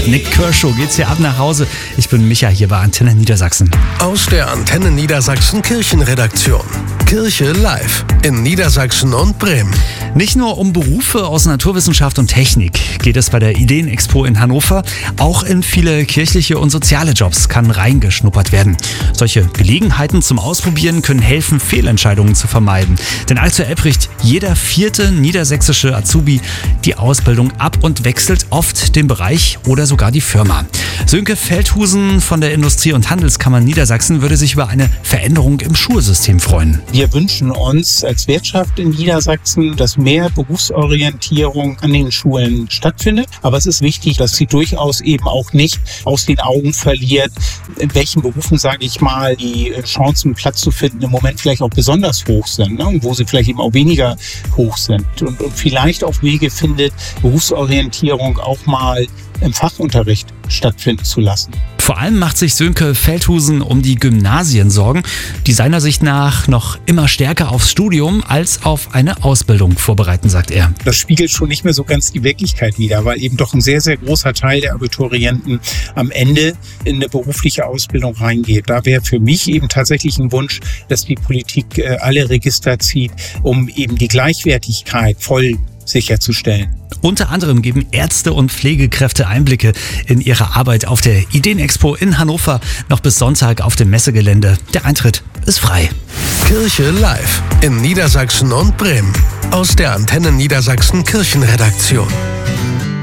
Mit Nick Kershaw geht's hier ab nach Hause. Ich bin Micha, hier bei Antenne Niedersachsen. Aus der Antenne Niedersachsen Kirchenredaktion. Kirche live in Niedersachsen und Bremen. Nicht nur um Berufe aus Naturwissenschaft und Technik geht es bei der Ideenexpo in Hannover. Auch in viele kirchliche und soziale Jobs kann reingeschnuppert werden. Solche Gelegenheiten zum Ausprobieren können helfen, Fehlentscheidungen zu vermeiden. Denn aktuell bricht jeder 4. niedersächsische Azubi die Ausbildung ab und wechselt oft den Bereich oder sogar die Firma. Sönke Feldhusen von der Industrie- und Handelskammer Niedersachsen würde sich über eine Veränderung im Schulsystem freuen. Wir wünschen uns als Wirtschaft in Niedersachsen, dass mehr Berufsorientierung an den Schulen stattfindet. Aber es ist wichtig, dass sie durchaus eben auch nicht aus den Augen verliert, in welchen Berufen, sage ich mal, die Chancen, Platz zu finden, im Moment vielleicht auch besonders hoch sind, ne? Und wo sie vielleicht eben auch weniger hoch sind. Und vielleicht auch Wege findet, Berufsorientierung auch mal im Fachunterricht stattfinden zu lassen. Vor allem macht sich Sönke Feldhusen um die Gymnasien Sorgen, die seiner Sicht nach noch immer stärker aufs Studium als auf eine Ausbildung vorbereiten, sagt er. Das spiegelt schon nicht mehr so ganz die Wirklichkeit wider, weil eben doch ein sehr, sehr großer Teil der Abiturienten am Ende in eine berufliche Ausbildung reingeht. Da wäre für mich eben tatsächlich ein Wunsch, dass die Politik alle Register zieht, um eben die Gleichwertigkeit voll sicherzustellen. Unter anderem geben Ärzte und Pflegekräfte Einblicke in ihre Arbeit auf der Ideenexpo in Hannover noch bis Sonntag auf dem Messegelände. Der Eintritt ist frei. Kirche live in Niedersachsen und Bremen. Aus der Antenne Niedersachsen Kirchenredaktion.